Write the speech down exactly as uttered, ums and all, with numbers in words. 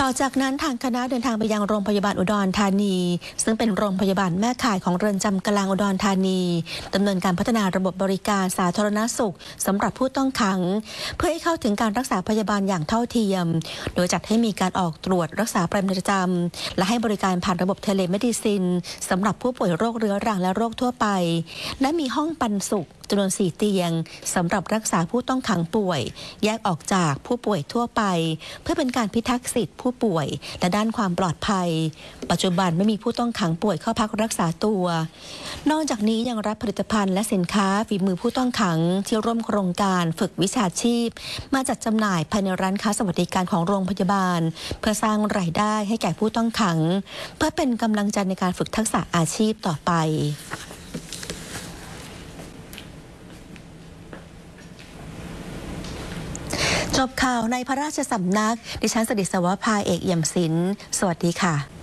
ต่อจากนั้นทางคณะเดินทางไปยังโรงพยาบาลอุดรธานีซึ่งเป็นโรงพยาบาลแม่ข่ายของเรือนจำกลางอุดรธานีดำเนินการพัฒนาระบบบริการสาธารณสุขสำหรับผู้ต้องขังเพื่อให้เข้าถึงการรักษาพยาบาลอย่างเท่าเทียมโดยจัดให้มีการออกตรวจรักษาประจำและให้บริการผ่านระบบเทเลเมดิซินสำหรับผู้ป่วยโรคเรื้อรังและโรคทั่วไปและมีห้องปันสุขจำนวนสี่เตียงสำหรับรักษาผู้ต้องขังป่วยแยกออกจากผู้ป่วยทั่วไปเพื่อเป็นการพิทักษ์สิทธิผู้ป่วยและด้านความปลอดภัยปัจจุบันไม่มีผู้ต้องขังป่วยเข้าพักรักษาตัวนอกจากนี้ยังรับผลิตภัณฑ์และสินค้าฝีมือผู้ต้องขังที่ร่วมโครงการฝึกวิชาชีพมาจัดจำหน่ายภายในร้านค้าสวัสดิการของโรงพยาบาลเพื่อสร้างรายได้ให้แก่ผู้ต้องขังเพื่อเป็นกำลังใจในการฝึกทักษะอาชีพต่อไปจบข่าวในพระราชสำนักดิฉันสดิษวภาเอกเอี่ยมศิลป์สวัสดีค่ะ